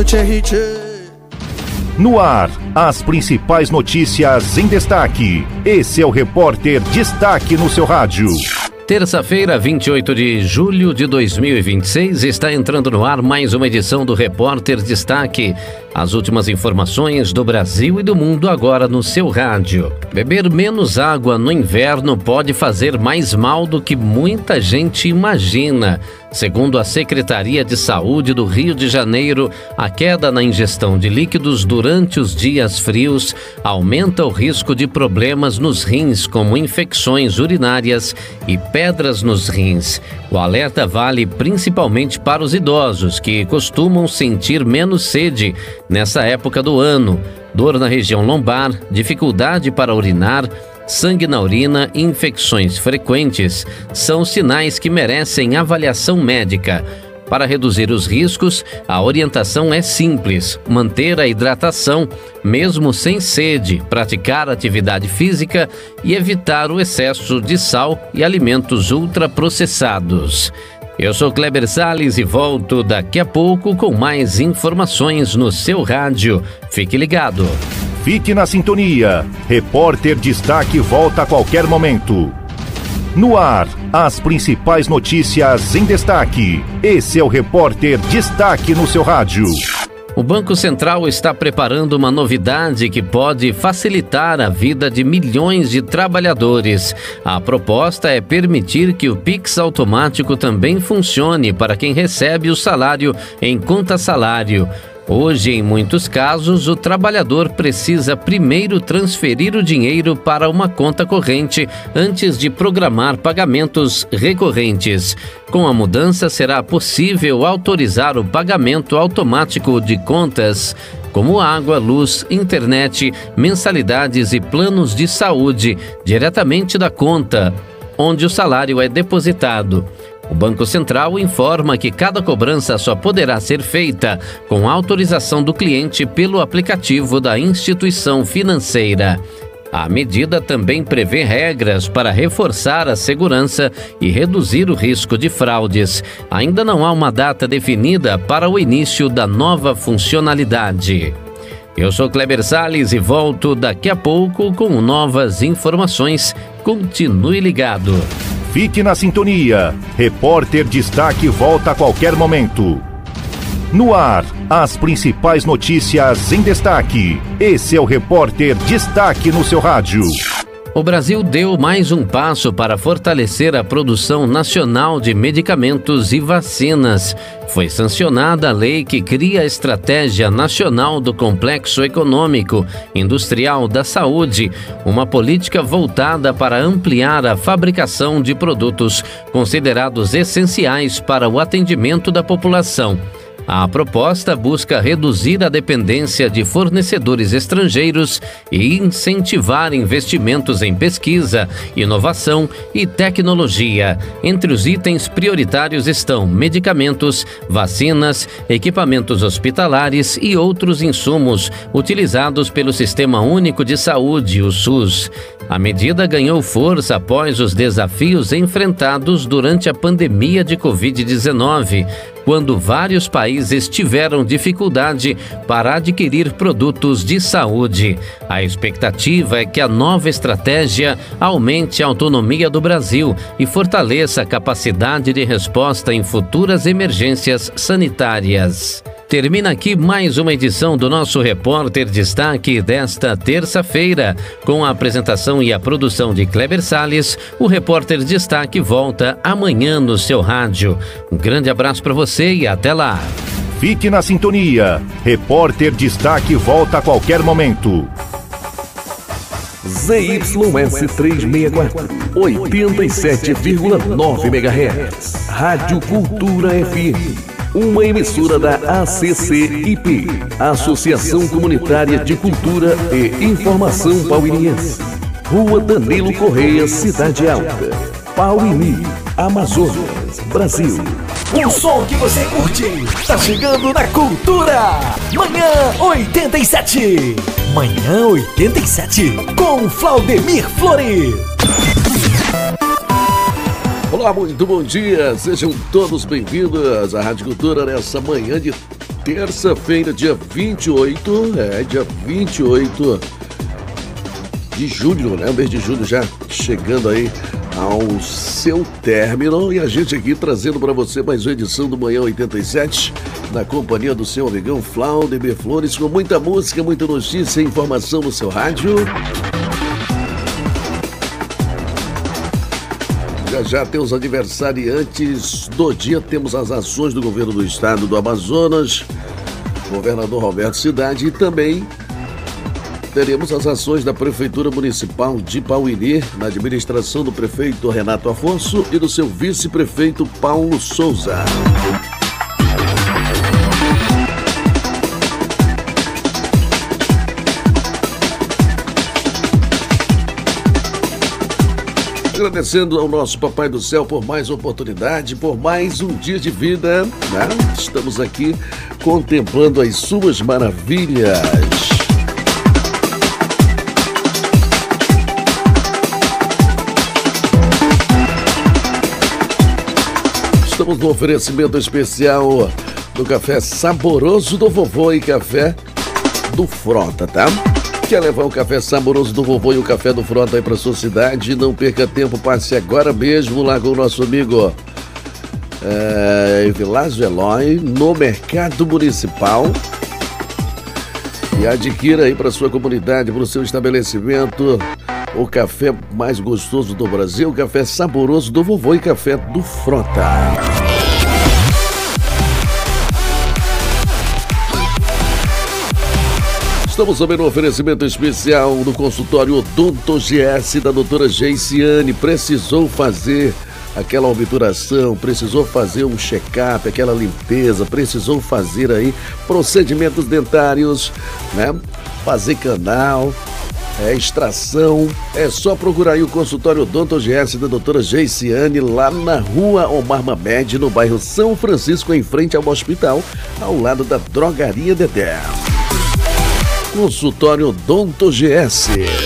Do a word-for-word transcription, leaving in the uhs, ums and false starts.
No ar, as principais notícias em destaque. Esse é o Repórter Destaque no seu rádio. Terça-feira, vinte e oito de julho de dois mil e vinte e seis, está entrando no ar mais uma edição do Repórter Destaque. As últimas informações do Brasil e do mundo agora no seu rádio. Beber menos água no inverno pode fazer mais mal do que muita gente imagina. Segundo a Secretaria de Saúde do Rio de Janeiro, a queda na ingestão de líquidos durante os dias frios aumenta o risco de problemas nos rins, como infecções urinárias e pedras nos rins. O alerta vale principalmente para os idosos, que costumam sentir menos sede nessa época do ano. Dor na região lombar, dificuldade para urinar, sangue na urina e infecções frequentes são sinais que merecem avaliação médica. Para reduzir os riscos, a orientação é simples: manter a hidratação, mesmo sem sede, praticar atividade física e evitar o excesso de sal e alimentos ultraprocessados. Eu sou Kleber Salles e volto daqui a pouco com mais informações no seu rádio. Fique ligado. Fique na sintonia. Repórter Destaque volta a qualquer momento. No ar, as principais notícias em destaque. Esse é o Repórter Destaque no seu rádio. O Banco Central está preparando uma novidade que pode facilitar a vida de milhões de trabalhadores. A proposta é permitir que o Pix automático também funcione para quem recebe o salário em conta salário. Hoje, em muitos casos, o trabalhador precisa primeiro transferir o dinheiro para uma conta corrente antes de programar pagamentos recorrentes. Com a mudança, será possível autorizar o pagamento automático de contas como água, luz, internet, mensalidades e planos de saúde diretamente da conta onde o salário é depositado. O Banco Central informa que cada cobrança só poderá ser feita com autorização do cliente pelo aplicativo da instituição financeira. A medida também prevê regras para reforçar a segurança e reduzir o risco de fraudes. Ainda não há uma data definida para o início da nova funcionalidade. Eu sou Kleber Salles e volto daqui a pouco com novas informações. Continue ligado. Fique na sintonia. Repórter Destaque volta a qualquer momento. No ar, as principais notícias em destaque. Esse é o Repórter Destaque no seu rádio. O Brasil deu mais um passo para fortalecer a produção nacional de medicamentos e vacinas. Foi sancionada a lei que cria a Estratégia Nacional do Complexo Econômico Industrial da Saúde, uma política voltada para ampliar a fabricação de produtos considerados essenciais para o atendimento da população. A proposta busca reduzir a dependência de fornecedores estrangeiros e incentivar investimentos em pesquisa, inovação e tecnologia. Entre os itens prioritários estão medicamentos, vacinas, equipamentos hospitalares e outros insumos utilizados pelo Sistema Único de Saúde, o SUS. A medida ganhou força após os desafios enfrentados durante a pandemia de covid dezenove, quando vários países tiveram dificuldade para adquirir produtos de saúde. A expectativa é que a nova estratégia aumente a autonomia do Brasil e fortaleça a capacidade de resposta em futuras emergências sanitárias. Termina aqui mais uma edição do nosso Repórter Destaque desta terça-feira. Com a apresentação e a produção de Kleber Salles, o Repórter Destaque volta amanhã no seu rádio. Um grande abraço para você e até lá. Fique na sintonia. Repórter Destaque volta a qualquer momento. Z Y S trezentos e sessenta e quatro, oitenta e sete vírgula nove megahertz. Rádio Cultura F M. Uma emissora da A C C I P, Associação Comunitária de Cultura e Informação Pauiniense. Rua Danilo Correia, Cidade Alta, Pauini, Amazonas, Brasil. O som que você curte está chegando na Cultura. Manhã oitenta e sete. Manhã oitenta e sete com Claudemir Flores. Olá, muito bom dia, sejam todos bem-vindos à Rádio Cultura nessa manhã de terça-feira, dia vinte e oito, é, dia vinte e oito de julho, né? O mês de julho já chegando aí ao seu término e a gente aqui trazendo para você mais uma edição do Manhã oitenta e sete, na companhia do seu amigão Claudemir Flores, com muita música, muita notícia e informação no seu rádio. Já já tem os aniversariantes do dia, temos as ações do governo do estado do Amazonas, governador Roberto Cidade, e também teremos as ações da Prefeitura Municipal de Pauiri, na administração do prefeito Renato Afonso e do seu vice-prefeito Paulo Souza. Agradecendo ao nosso Papai do Céu por mais oportunidade, por mais um dia de vida, né? Estamos aqui contemplando as suas maravilhas. Estamos no oferecimento especial do café saboroso do vovô e café do Frota, tá? Quer levar o café saboroso do vovô e o café do Frota aí para sua cidade? Não perca tempo, passe agora mesmo lá com o nosso amigo é, Vilásio Eloy, no Mercado Municipal, e adquira aí para sua comunidade, para o seu estabelecimento, o café mais gostoso do Brasil, o café saboroso do vovô e café do Frota. Estamos também no oferecimento especial do consultório Odonto G S da doutora Geiciane. Precisou fazer aquela obturação, precisou fazer um check-up, aquela limpeza, precisou fazer aí procedimentos dentários, né? Fazer canal, é, extração. É só procurar aí o consultório Odonto G S da doutora Geiciane lá na rua Omar Mamed, no bairro São Francisco, em frente ao hospital, ao lado da Drogaria Dedé. Consultório Odonto G S.